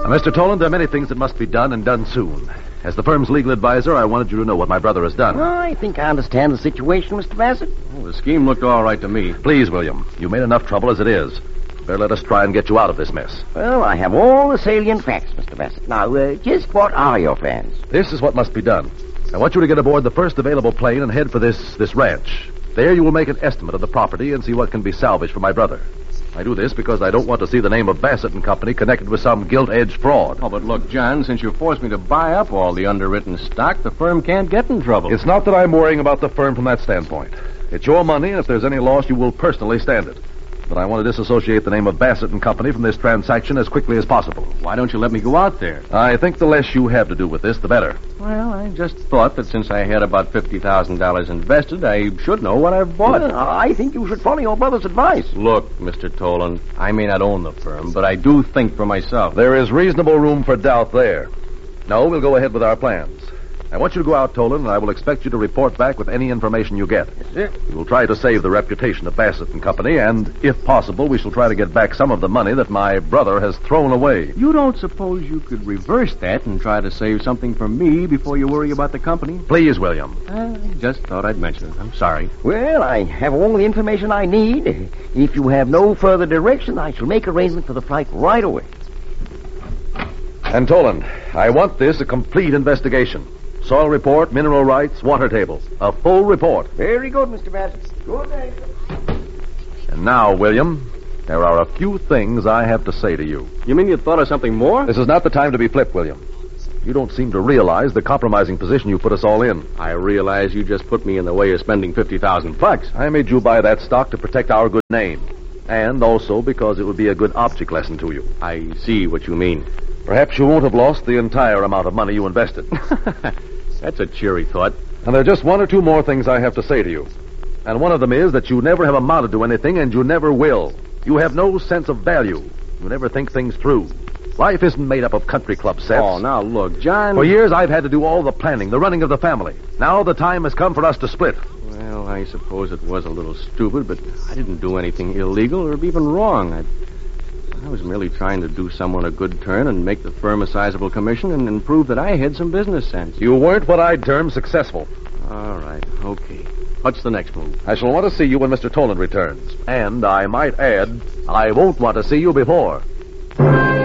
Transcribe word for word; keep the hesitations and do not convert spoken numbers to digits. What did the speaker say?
Now, Mister Toland, there are many things that must be done and done soon. As the firm's legal advisor, I wanted you to know what my brother has done. I think I understand the situation, Mister Bassett. Well, the scheme looked all right to me. Please, William, you made enough trouble as it is. Better let us try and get you out of this mess. Well, I have all the salient facts, Mister Bassett. Now, uh, just what are your plans? This is what must be done. I want you to get aboard the first available plane and head for this, this ranch. There you will make an estimate of the property and see what can be salvaged for my brother. I do this because I don't want to see the name of Bassett and Company connected with some gilt-edged fraud. Oh, but look, John, since you forced me to buy up all the underwritten stock, the firm can't get in trouble. It's not that I'm worrying about the firm from that standpoint. It's your money, and if there's any loss, you will personally stand it. But I want to disassociate the name of Bassett and Company from this transaction as quickly as possible. Why don't you let me go out there? I think the less you have to do with this, the better. Well, I just thought that since I had about fifty thousand dollars invested, I should know what I've bought. Well, I think you should follow your brother's advice. Look, Mister Toland, I may not own the firm, but I do think for myself. There is reasonable room for doubt there. No, we'll go ahead with our plans. I want you to go out, Toland, and I will expect you to report back with any information you get. Yes, sir. We will try to save the reputation of Bassett and Company, and, if possible, we shall try to get back some of the money that my brother has thrown away. You don't suppose you could reverse that and try to save something from me before you worry about the company? Please, William. I just thought I'd mention it. I'm sorry. Well, I have all the information I need. If you have no further direction, I shall make arrangements for the flight right away. And, Toland, I want this a complete investigation. Soil report, mineral rights, water tables. A full report. Very good, Mister Bassett. Good day. And now, William, there are a few things I have to say to you. You mean you thought of something more? This is not the time to be flip, William. You don't seem to realize the compromising position you put us all in. I realize you just put me in the way of spending fifty thousand bucks. I made you buy that stock to protect our good name. And also because it would be a good object lesson to you. I see what you mean. Perhaps you won't have lost the entire amount of money you invested. That's a cheery thought. And there are just one or two more things I have to say to you. And one of them is that you never have amounted to anything, and you never will. You have no sense of value. You never think things through. Life isn't made up of country club sets. Oh, now look, John... For years I've had to do all the planning, the running of the family. Now the time has come for us to split. Well, I suppose it was a little stupid, but I didn't do anything illegal or even wrong. I... I was merely trying to do someone a good turn and make the firm a sizable commission and, and prove that I had some business sense. You weren't what I'd term successful. All right, okay. What's the next move? I shall want to see you when Mister Toland returns. And I might add, I won't want to see you before.